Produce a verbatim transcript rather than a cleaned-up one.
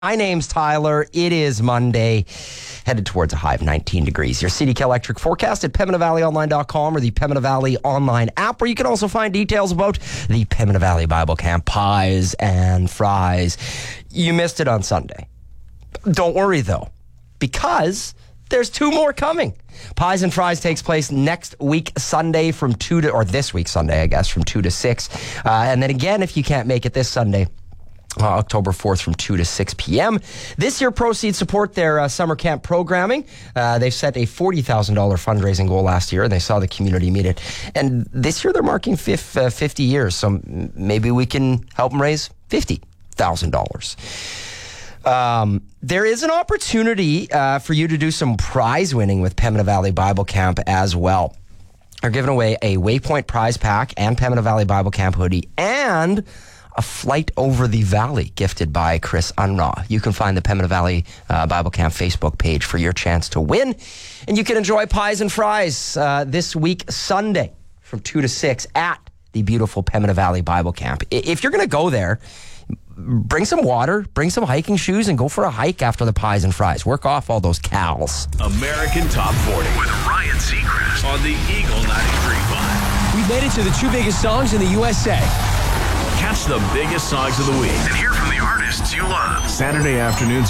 My name's Tyler. It is Monday, headed towards a high of nineteen degrees. Your C D K Electric forecast at Pembina Valley Online dot com or the Pembina Valley Online app, where you can also find details about the Pembina Valley Bible Camp pies and fries. You missed it on Sunday. Don't worry, though, because there's two more coming. Pies and Fries takes place next week Sunday from two to, or this week Sunday, I guess, from two to six. Uh, and then again, if you can't make it this Sunday, Uh, October fourth from two to six p.m. This year, proceeds support their uh, summer camp programming. Uh, they've set a forty thousand dollars fundraising goal last year, and they saw the community meet it. And this year, they're marking fifty, uh, fifty years, so maybe we can help them raise fifty thousand dollars. Um, there is an opportunity uh, for you to do some prize winning with Pembina Valley Bible Camp as well. They're giving away a Waypoint prize pack and Pembina Valley Bible Camp hoodie and a flight over the valley gifted by Chris Unraw. You can find the Pembina Valley uh, Bible Camp Facebook page for your chance to win. And you can enjoy Pies and Fries uh, this week, Sunday, from two to six at the beautiful Pembina Valley Bible Camp. If you're going to go there, bring some water, bring some hiking shoes, and go for a hike after the Pies and Fries. Work off all those cows. American Top forty with Ryan Seacrest on the Eagle ninety-three point five. We made it to the two biggest songs in the U S A. Catch the biggest songs of the week and hear from the artists you love. Saturday afternoons